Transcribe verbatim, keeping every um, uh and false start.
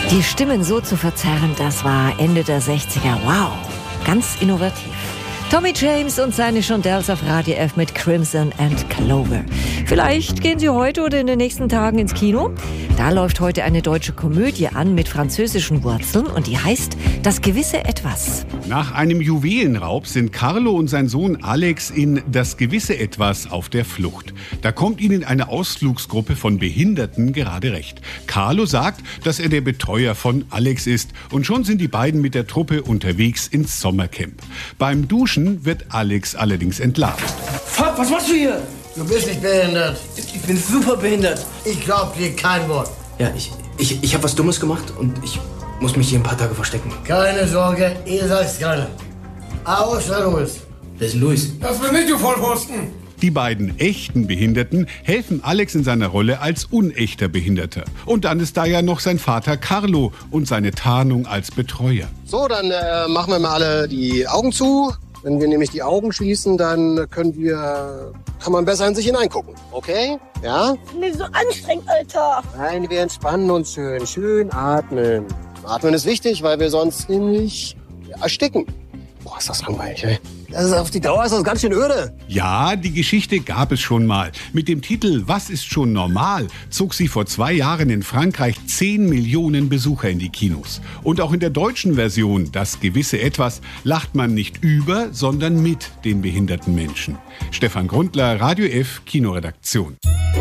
Die Stimmen so zu verzerren, das war Ende der sechziger. Wow, ganz innovativ. Tommy James und seine Shondells auf Radio F mit Crimson and Clover. Vielleicht gehen Sie heute oder in den nächsten Tagen ins Kino. Da läuft heute eine deutsche Komödie an mit französischen Wurzeln und die heißt Das gewisse Etwas. Nach einem Juwelenraub sind Carlo und sein Sohn Alex in Das gewisse Etwas auf der Flucht. Da kommt ihnen eine Ausflugsgruppe von Behinderten gerade recht. Carlo sagt, dass er der Betreuer von Alex ist und schon sind die beiden mit der Truppe unterwegs ins Sommercamp. Beim Duschen wird Alex allerdings entlarvt. Fuck, was machst du hier? Du bist nicht behindert. Ich bin super behindert. Ich glaub dir kein Wort. Ja, ich, ich, ich habe was Dummes gemacht und ich muss mich hier ein paar Tage verstecken. Keine Sorge, ihr seid's keine. Außer Luis. Wer ist denn Luis? Das bin ich, du Vollpfosten. Die beiden echten Behinderten helfen Alex in seiner Rolle als unechter Behinderter. Und dann ist da ja noch sein Vater Carlo und seine Tarnung als Betreuer. So, dann äh, machen wir mal alle die Augen zu. Wenn wir nämlich die Augen schließen, dann können wir, kann man besser in sich hineingucken. Okay? Ja? Mir so anstrengend, Alter. Nein, wir entspannen uns schön. Schön atmen. Atmen ist wichtig, weil wir sonst nämlich ersticken. Boah, ist das langweilig, ey. Das ist auf die Dauer ist das ganz schön öde. Ja, die Geschichte gab es schon mal. Mit dem Titel Was ist schon normal zog sie vor zwei Jahren in Frankreich zehn Millionen Besucher in die Kinos. Und auch in der deutschen Version Das gewisse Etwas lacht man nicht über, sondern mit den behinderten Menschen. Stefan Grundler, Radio F, Kinoredaktion.